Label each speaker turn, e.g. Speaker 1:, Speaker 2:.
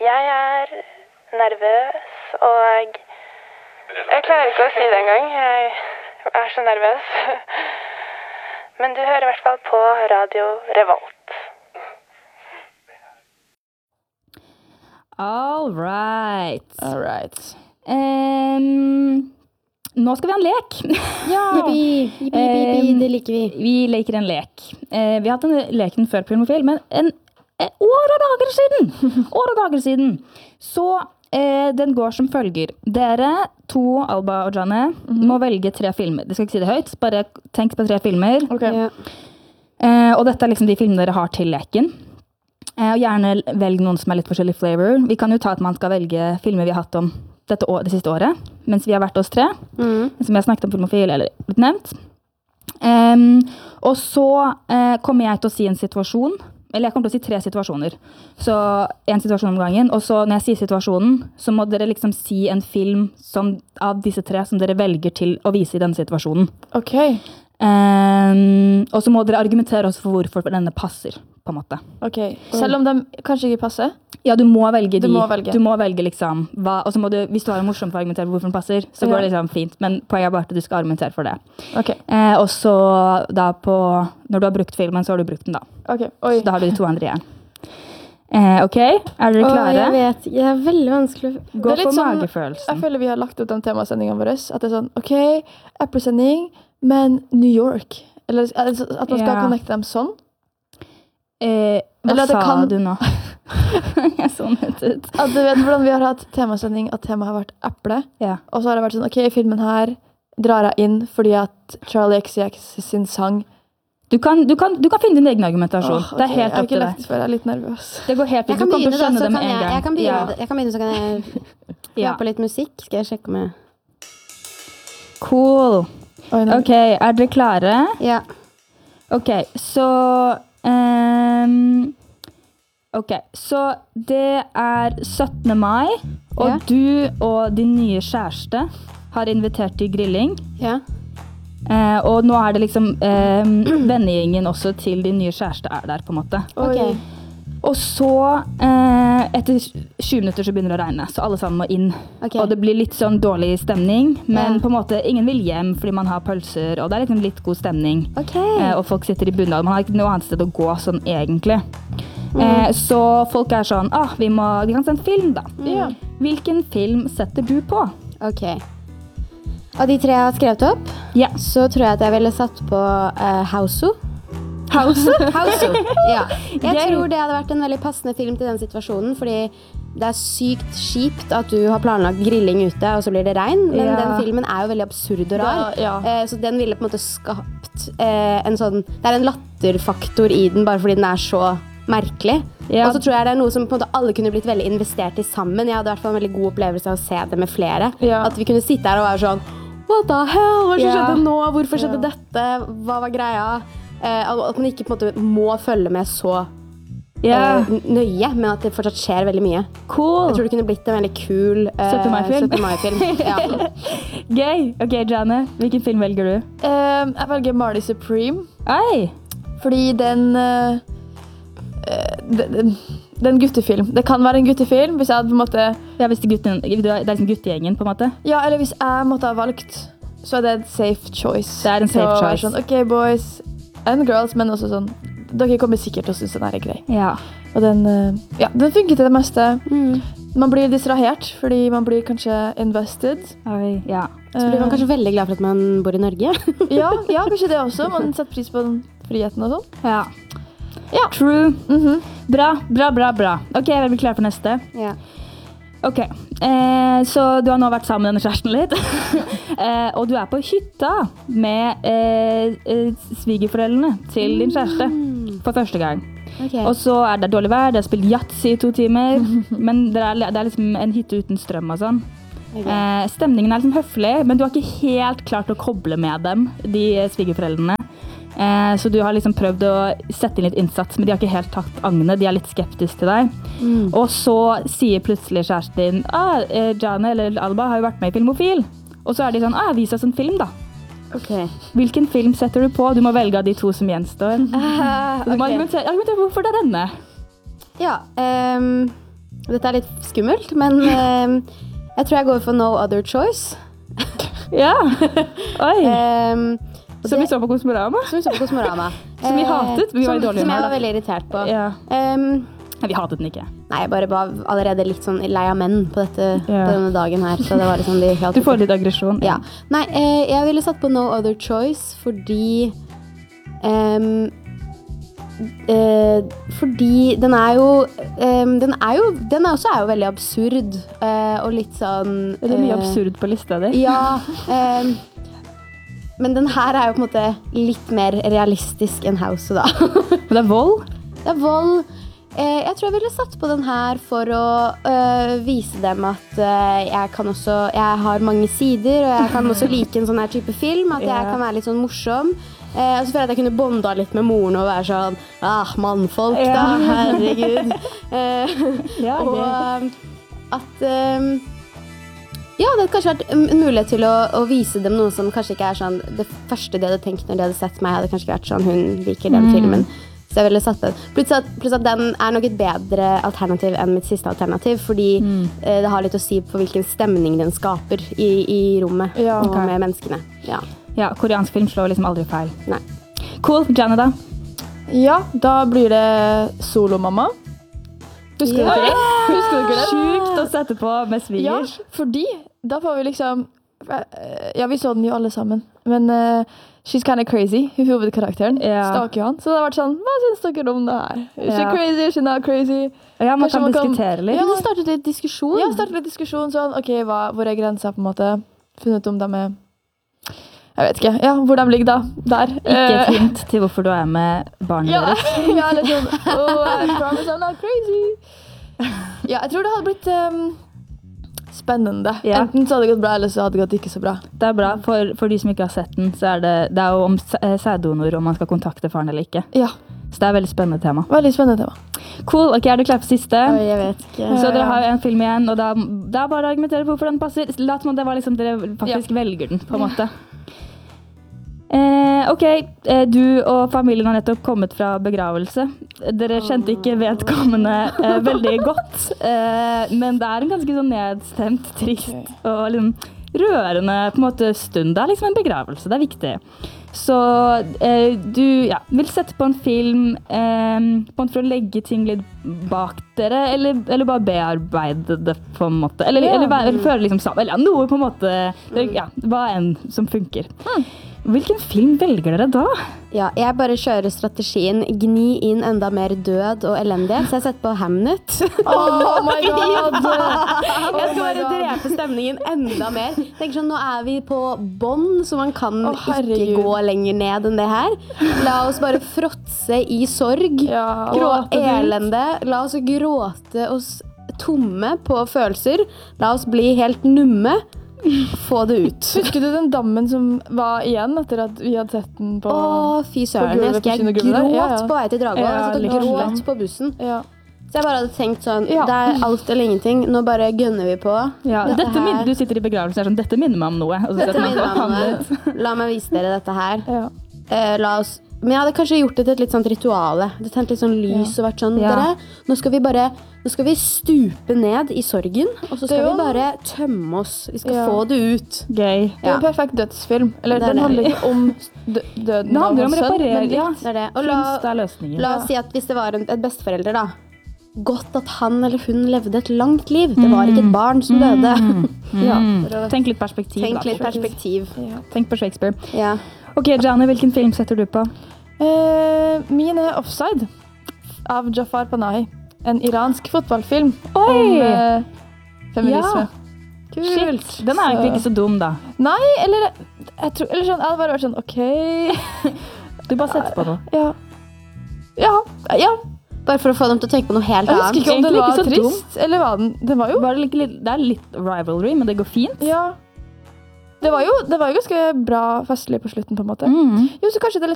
Speaker 1: Jeg nervøs, og jeg klarer ikke å si det engang. Jeg så nervøs. Men du hører I hvert fall på Radio Revolt.
Speaker 2: All right. Nå skal vi ha en lek.
Speaker 3: Ja, det liker vi.
Speaker 2: Vi leker en lek. Vi har hatt denne leken før på Filmofil, men en år og dager siden. Så den går som følger. Dere, to, Alba og Janne, må velge 3 filmer. Det skal ikke si det høyt, bare tenk på 3 filmer.
Speaker 3: Okay. Ja.
Speaker 2: Og dette liksom de filmene dere har til leken. Og gjerne velg noen som litt forskjellig flavor. Vi kan jo ta at man skal velge filmer vi har hatt om det siste året, mens vi har vært oss 3, som vi har snakket om Filmofil, eller blitt nevnt. Og så kommer jeg til å si en situasjon, eller jeg kommer til å si 3 situasjoner. Så en situasjon om gangen, og så når jeg sier situasjonen, så må dere liksom si en film av disse 3 som dere velger til å vise I denne situasjonen.
Speaker 3: Ok.
Speaker 2: Og så må dere argumentere også for hvorfor denne passer, på en måte.
Speaker 3: Ok, selv om de kanskje ikke passer?
Speaker 2: Ja, du må velge
Speaker 3: Du
Speaker 2: må velge liksom, og så må du, hvis du har en morsom for å argumentere for hvorfor den passer, så går det liksom fint, men poenget bare at du skal argumentere for det.
Speaker 3: Ok.
Speaker 2: Og så da når du har brukt filmen, så har du brukt den da.
Speaker 3: Ok, oi.
Speaker 2: Så da har du de 2 andre igjen. Ok, dere klare?
Speaker 3: Jeg vet, jeg veldig vanskelig.
Speaker 2: Gå på magefølelsen.
Speaker 3: Jeg føler vi har lagt ut den temasendingen vår, at det sånn, ok, Apple-sending, men New York. Eller at man skal connecte dem sånn.
Speaker 2: Hva sa du nå? Jeg sånnet ut.
Speaker 3: At du vet hvordan vi har hatt temasending, at temaet har vært Apple.
Speaker 2: Ja.
Speaker 3: Og så har det vært sånn, ok, I filmen her drar jeg inn fordi at Charlie XCX sin sang.
Speaker 2: Du kan finne din egen argumentasjon.
Speaker 3: Okay.
Speaker 2: Det helt opp til deg.
Speaker 3: Jeg er litt nervøs.
Speaker 2: Det går helt fint. Du kommer til å skjønne det med en gang.
Speaker 4: Jeg kan begynne, så kan jeg høre på litt musikk. Skal jeg sjekke med...
Speaker 2: Cool. Ok, dere klare?
Speaker 4: Ja.
Speaker 2: Ok, så... så det 17. mai, og du og din nye kjæreste har invitert til grilling.
Speaker 4: Ja.
Speaker 2: Og nå det liksom vennegjengen også til din nye kjæreste der, på en måte.
Speaker 4: Ok.
Speaker 2: Og så, etter 20 minutter så begynner det å regne, så alle sammen må inn.
Speaker 4: Okay.
Speaker 2: Og det blir litt sånn dårlig stemning, men på en måte ingen vil hjem fordi man har pølser, og det liksom litt god stemning.
Speaker 4: Okay.
Speaker 2: Og folk sitter I bunad. Man har ikke noe annet sted å gå sånn egentlig. Så folk sånn, vi kan se en film da. Hvilken film setter du på?
Speaker 4: Ok. Av de 3 jeg har skrevet opp, så tror jeg at jeg ville satt på Houseu.
Speaker 2: Houseu?
Speaker 4: Ja. Jeg tror det hadde vært en veldig passende film til den situasjonen, fordi det sykt kjipt at du har planlagt grilling ute, og så blir det regn, men den filmen jo veldig absurd og rar. Så den ville på en måte skapt en sånn... Det en latterfaktor I den, bare fordi den så merkelig. Og så tror jeg det noe som på en måte alle kunne blitt veldig investert I sammen. Jeg hadde I hvert fall en veldig god opplevelse av å se det med flere. At vi kunne sitte her og være sånn What the hell? Hva skjedde nå? Hvorfor skjedde dette? Hva var greia? At man ikke på en måte må følge med så nøye, men at det fortsatt skjer veldig mye.
Speaker 2: Cool.
Speaker 4: Jeg tror det kunne blitt en veldig kul
Speaker 2: 17.
Speaker 4: mai-film. Ja.
Speaker 2: Gøy. Ok, Janne, hvilken film velger du?
Speaker 3: Jeg velger Marley Supreme.
Speaker 2: Ei!
Speaker 3: Fordi den guttefilm. Det kan være en guttefilm, hvis jeg hadde på en måte...
Speaker 2: Ja, hvis det liksom guttegjengen, på en måte.
Speaker 3: Ja, eller hvis jeg måtte ha valgt, så det en safe choice.
Speaker 2: Det en safe choice.
Speaker 3: Sånn, ok, boys and girls, men også sånn, dere kommer sikkert til å synes den er grei.
Speaker 2: Ja.
Speaker 3: Og den funker til det meste. Man blir distrahert, fordi man blir kanskje invested.
Speaker 2: Oi, ja.
Speaker 4: Så blir man kanskje veldig glad for at man bor I Norge.
Speaker 3: ja, kanskje det også. Man setter pris på den friheten og sånn.
Speaker 2: Ja. True. Bra. Ok, jeg blir klar for neste.
Speaker 4: Ja.
Speaker 2: Ok, så du har nå vært sammen med denne kjæresten litt, og du på hytta med svigerforeldrene til din kjæreste for første gang.
Speaker 4: Okay.
Speaker 2: Og så det dårlig vær, det har spilt yatzy I 2 timer, men det liksom en hytte uten strøm og sånn. Okay. Stemningen liksom høflig, men du har ikke helt klart å koble med dem, de svigerforeldrene. Så du har liksom prøvd å sette inn litt innsats, men de har ikke helt tatt agnet, de litt skeptiske til deg. Og så sier plutselig kjæresten din, Janne eller Alba har jo vært med I Filmofil. Og så de sånn, vis oss en film da.
Speaker 4: Okay.
Speaker 2: Hvilken film setter du på? Du må velge av de 2 som gjenstår. Du må argumentere hvorfor det denne.
Speaker 4: Ja, Dette er litt skummelt, men jeg tror jeg går for No Other Choice.
Speaker 2: Ja, oi. Som vi så på Kosmorama. Som vi hatet, vi var i dårlig humør.
Speaker 4: Som jeg var veldig irritert på.
Speaker 2: Ja. Vi hatet den ikke.
Speaker 4: Nei, jeg bare var allerede litt sånn lei av menn på denne dagen her. Så det var liksom
Speaker 2: du får litt aggresjon.
Speaker 4: Ja. Nei, jeg ville satt på No Other Choice fordi den er jo veldig absurd og litt sånn
Speaker 2: Det er mye absurd på lista di.
Speaker 4: Ja, men den her er jo på en måte litt mer realistisk enn House da.
Speaker 2: Det er vold?
Speaker 4: Det er vold. Jeg tror jeg ville satt på den her for å vise dem at jeg har mange sider, og jeg kan også like en sånn her type film, at jeg kan være litt sånn morsom. Og så føler jeg at jeg kunne bonda litt med moren og være sånn, mannfolk da, herregud. Og at, det hadde kanskje vært en mulighet til å vise dem noe som kanskje ikke er sånn, det første de hadde tenkt når de hadde sett meg, hadde kanskje vært sånn, hun liker den filmen. Så jeg ville satt den. Pluss at den er nok et bedre alternativ enn mitt siste alternativ, fordi det har litt å si på hvilken stemning den skaper i rommet og med menneskene.
Speaker 2: Ja, koreansk film slår liksom aldri feil.
Speaker 4: Nei.
Speaker 2: Cool, Janne da?
Speaker 3: Ja, da blir det Solomamma. Husker du ikke det?
Speaker 2: Sjukt å sette på med svigers.
Speaker 3: Ja, fordi da får vi liksom... Ja, vi så den jo alle sammen. Men she's kind of crazy, hun hovedkarakteren. Staker jo han. Så det har vært sånn, hva synes dere om det her? Is she crazy? Is she not crazy?
Speaker 2: Ja, man kan diskutere litt.
Speaker 4: Ja, det startet litt diskusjon.
Speaker 3: Ja, startet litt diskusjon sånn, ok, hvor er grensa på en måte? Funnet ut om dem er... Jeg vet ikke. Ja, hvor de ligger da. Der.
Speaker 2: Ikke et hint til hvorfor du er med barnet deres.
Speaker 3: Ja, liksom. I promise I'm not crazy. Ja, jeg tror det hadde blitt spennende. Ja. Enten så hadde det gått bra, eller så hadde det gått ikke så bra.
Speaker 2: Det er bra. For de som ikke har sett den, så er det jo om sæddonor, om man skal kontakte faren eller ikke.
Speaker 3: Ja.
Speaker 2: Så det er et veldig spennende tema.
Speaker 3: Veldig spennende tema.
Speaker 2: Cool. Ok, er du klar for siste?
Speaker 4: Oi, jeg vet ikke.
Speaker 2: Så dere har en film igjen, og da er bare å argumentere på hvorfor den passer. La oss det var liksom dere faktisk velger den, på en måte. Ok, du og familien har nettopp kommet fra begravelse. Dere kjente ikke vedkommende veldig godt, men det er en ganske sånn nedstemt, trist og liksom rørende på en måte stund. Det er liksom en begravelse, det er viktig. Så du vil sette på en film for å legge ting litt bak dere, eller bare bearbeide det på en måte, eller føle liksom sammen, eller noe på en måte, hva enn som funker. Hvilken film velger dere da?
Speaker 4: Ja, jeg bare kjører strategien, gni inn enda mer død og elendighet, så jeg setter på Hamnet.
Speaker 3: Oh my god!
Speaker 4: Jeg skal bare drepe stemningen enda mer. Tenker sånn, nå er vi på bånd, så man kan ikke gå lenger ned enn det her. La oss bare fråtse i sorg, elende, la oss gråte oss tomme på følelser, la oss bli helt numme. Få det ut.
Speaker 3: Husker du den dammen som var igjen etter at vi hadde sett den på...
Speaker 4: Fy søren, jeg gråt på vei til Dragvoll. Jeg satt og gråt på bussen.
Speaker 3: Ja.
Speaker 4: Så jeg bare hadde tenkt sånn, det er alt eller ingenting. Nå bare gønner vi på.
Speaker 2: Ja, du sitter i begravelsen og er sånn, dette minner meg om noe.
Speaker 4: Dette minner meg om noe. La meg vise dere dette her. Men jeg hadde kanskje gjort det til et litt sånt rituale. Det tent litt sånn lys og vært sånn, dere, nå skal vi stupe ned i sorgen, og så skal vi bare tømme oss. Vi skal få det ut.
Speaker 2: Gøy.
Speaker 3: Det er en perfekt dødsfilm. Eller den handler ikke om døden
Speaker 2: den handler om reparering.
Speaker 4: Det er det. Og la oss si at hvis det var et besteforelder da, godt at han eller hun levde et langt liv. Det var ikke et barn som døde.
Speaker 2: Tenk litt perspektiv. Tenk på Shakespeare.
Speaker 4: Ja.
Speaker 2: Ok, Janne, hvilken film setter du på?
Speaker 3: Min er Offside av Jafar Panahi. En iransk fotballfilm om feminisme.
Speaker 2: Kult. Den er egentlig ikke så dum da.
Speaker 3: Nei, eller sånn, jeg hadde bare vært sånn, ok.
Speaker 2: Du bare setter på noe.
Speaker 3: Ja.
Speaker 4: Bare for å få dem til å tenke på noe helt annet.
Speaker 3: Jeg husker ikke om det var trist, eller var den? Den var jo...
Speaker 2: Det er litt rivalry, men det går fint.
Speaker 3: Ja. Det var jo ganske bra festlig på slutten, på en måte. Jo, så kanskje det er